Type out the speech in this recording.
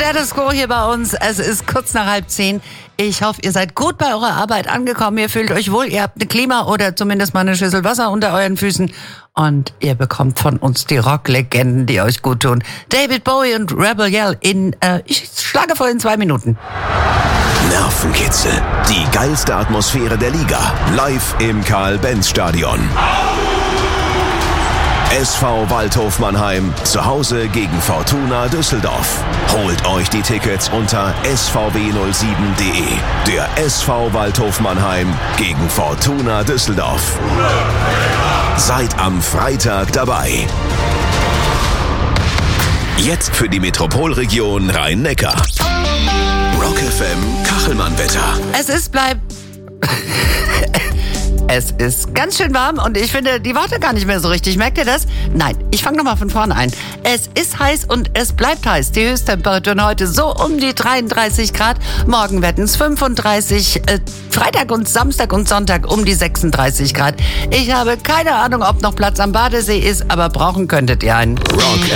Status Quo hier bei uns. Es ist kurz nach 9:30. Ich hoffe, ihr seid gut bei eurer Arbeit angekommen. Ihr fühlt euch wohl. Ihr habt eine Klima oder zumindest mal eine Schüssel Wasser unter euren Füßen. Und ihr bekommt von uns die Rocklegenden, die euch gut tun. David Bowie und Rebel Yell ich schlage vor in 2 Minuten. Nervenkitzel. Die geilste Atmosphäre der Liga. Live im Karl-Benz-Stadion. SV Waldhof Mannheim zu Hause gegen Fortuna Düsseldorf. Holt euch die Tickets unter svw07.de. Der SV Waldhof Mannheim gegen Fortuna Düsseldorf. Seid am Freitag dabei. Jetzt für die Metropolregion Rhein-Neckar. Rock FM Kachelmann-Wetter. Es ist ganz schön warm und ich finde die Worte gar nicht mehr so richtig. Merkt ihr das? Nein, ich fange nochmal von vorne ein. Es ist heiß und es bleibt heiß. Die Höchsttemperaturen heute so um die 33 Grad. Morgen werden es 35. Freitag und Samstag und Sonntag um die 36 Grad. Ich habe keine Ahnung, ob noch Platz am Badesee ist, aber brauchen könntet ihr einen. Rock